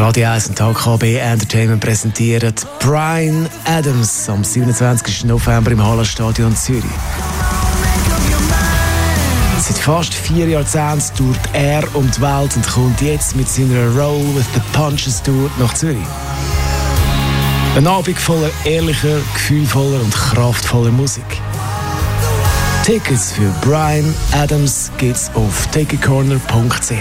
Radio 1 und HKB Entertainment präsentieren Bryan Adams am 27. November im Hallenstadion Zürich. Seit fast 4 Jahrzehnten tourt er um die Welt und kommt jetzt mit seiner Roll with the Punches Tour nach Zürich. Ein Abend voller ehrlicher, gefühlvoller und kraftvoller Musik. Tickets für Bryan Adams gibt's auf ticketcorner.ch.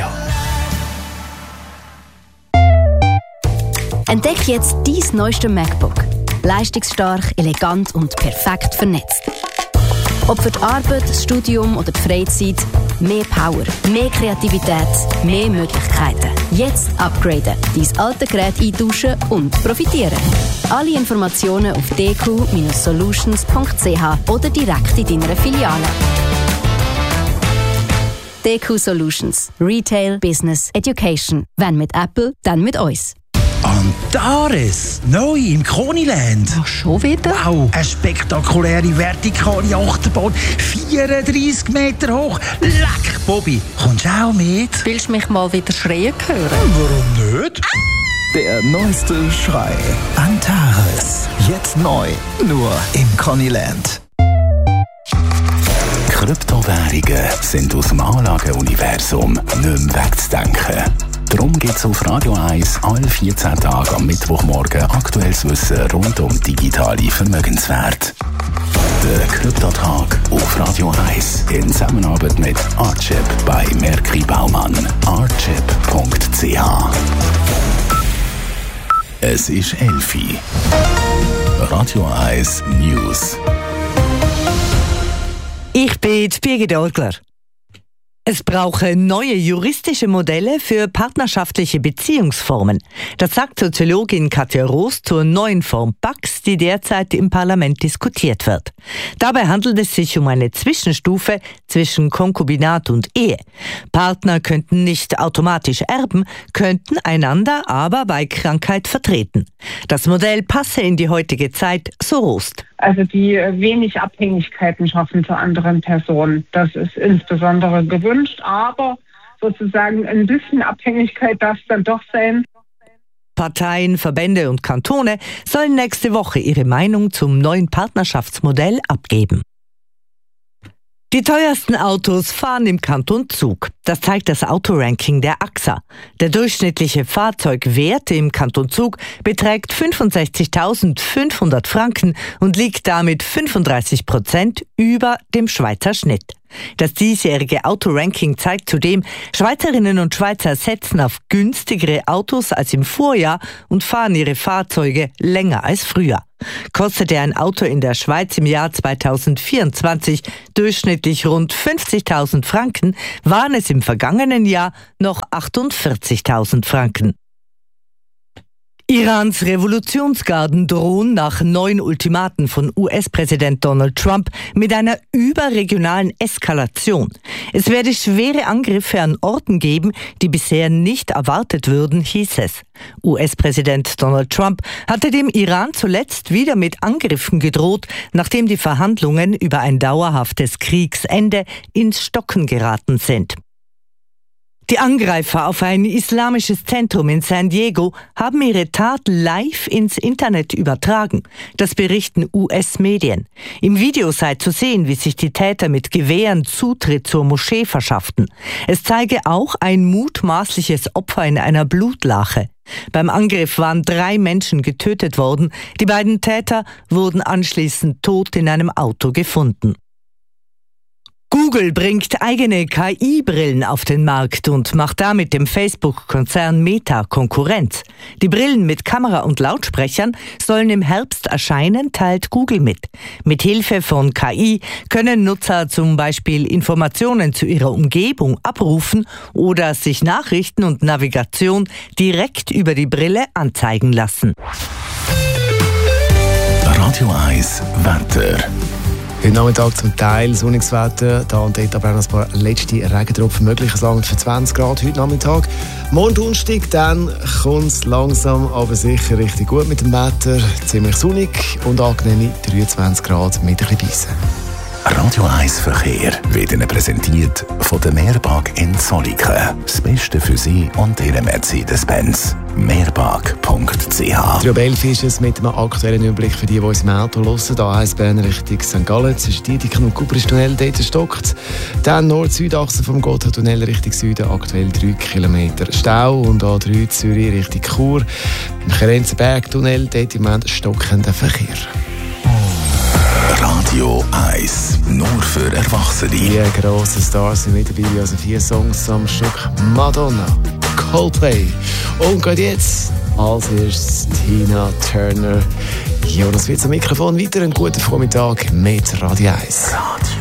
Entdeck jetzt dein neueste MacBook. Leistungsstark, elegant und perfekt vernetzt. Ob für die Arbeit, das Studium oder die Freizeit, mehr Power, mehr Kreativität, mehr Möglichkeiten. Jetzt upgraden, dein alte Gerät eintauschen und profitieren. Alle Informationen auf dq-solutions.ch oder direkt in deiner Filiale. DQ Solutions. Retail, Business, Education. Wenn mit Apple, dann mit uns. Antares, neu im Koniland. Ach, schon wieder? Wow, eine spektakuläre vertikale Achterbahn, 34 Meter hoch. Leck, Bobby, kommst du auch mit? Willst du mich mal wieder schreien hören? Warum nicht? Der neueste Schrei. Antares. Jetzt neu. Nur im Koniland. Kryptowährungen sind aus dem Anlageuniversum nicht mehr wegzudenken. Darum gibt es auf Radio 1 alle 14 Tage am Mittwochmorgen aktuelles Wissen rund um digitale Vermögenswerte. Der Kryptotag auf Radio 1 in Zusammenarbeit mit Archip bei Merkri Baumann. archip.ch. Es ist 11 Uhr. Radio 1 News. Ich bin Birgit Orgler. Es brauchen neue juristische Modelle für partnerschaftliche Beziehungsformen. Das sagt Soziologin Katja Roos zur neuen Form PACS, die derzeit im Parlament diskutiert wird. Dabei handelt es sich um eine Zwischenstufe zwischen Konkubinat und Ehe. Partner könnten nicht automatisch erben, könnten einander aber bei Krankheit vertreten. Das Modell passe in die heutige Zeit, so Roos. Also die wenig Abhängigkeiten schaffen zu anderen Personen. Das ist insbesondere gewünscht, aber sozusagen ein bisschen Abhängigkeit darf es dann doch sein. Parteien, Verbände und Kantone sollen nächste Woche ihre Meinung zum neuen Partnerschaftsmodell abgeben. Die teuersten Autos fahren im Kanton Zug. Das zeigt das Autoranking der AXA. Der durchschnittliche Fahrzeugwert im Kanton Zug beträgt 65.500 Franken und liegt damit 35% über dem Schweizer Schnitt. Das diesjährige Autoranking zeigt zudem, Schweizerinnen und Schweizer setzen auf günstigere Autos als im Vorjahr und fahren ihre Fahrzeuge länger als früher. Kostete ein Auto in der Schweiz im Jahr 2024 durchschnittlich rund 50.000 Franken, waren es im vergangenen Jahr noch 48.000 Franken. Irans Revolutionsgarden drohen nach neuen Ultimaten von US-Präsident Donald Trump mit einer überregionalen Eskalation. Es werde schwere Angriffe an Orten geben, die bisher nicht erwartet würden, hieß es. US-Präsident Donald Trump hatte dem Iran zuletzt wieder mit Angriffen gedroht, nachdem die Verhandlungen über ein dauerhaftes Kriegsende ins Stocken geraten sind. Die Angreifer auf ein islamisches Zentrum in San Diego haben ihre Tat live ins Internet übertragen. Das berichten US-Medien. Im Video sei zu sehen, wie sich die Täter mit Gewehren Zutritt zur Moschee verschafften. Es zeige auch ein mutmaßliches Opfer in einer Blutlache. Beim Angriff waren 3 Menschen getötet worden. Die beiden Täter wurden anschließend tot in einem Auto gefunden. Google bringt eigene KI-Brillen auf den Markt und macht damit dem Facebook-Konzern Meta Konkurrenz. Die Brillen mit Kamera und Lautsprechern sollen im Herbst erscheinen, teilt Google mit. Mit Hilfe von KI können Nutzer zum Beispiel Informationen zu ihrer Umgebung abrufen oder sich Nachrichten und Navigation direkt über die Brille anzeigen lassen. Radio 1 Wetter. Heute Nachmittag zum Teil sonniges Wetter, da und dort aber auch noch ein paar letzte Regentropfen möglich. Es langt für 20 Grad heute Nachmittag. Morgen Donnerstag, dann kommt es langsam, aber sicher richtig gut mit dem Wetter. Ziemlich sonnig und angenehme 23 Grad mit ein bisschen Beissen. Radio 1 Verkehr wird Ihnen präsentiert von der Mehrpark in Zolliken. Das Beste für Sie und Ihre Mercedes-Benz. Mehrpark.ch. 3:11 ist es mit einem aktuellen Überblick für die uns im Auto hören. A1 Bern Richtung St. Gallen, zwischen Dietikon und Kupristunnel, dort stockt. Dann Nord-Süd-Achse vom Gotthardtunnel Richtung Süden, aktuell 3 Kilometer Stau. Und A3 Zürich Richtung Chur. Im Kerenzenberg-Tunnel, dort im Moment stockender Verkehr. Radio 1, nur für Erwachsene. Die grossen Stars sind mit dabei, also 4 Songs am Stück. Madonna, Coldplay und gerade jetzt als erstes Tina Turner. Jonas wird am Mikrofon weiter. Einen guten Vormittag mit Radio 1.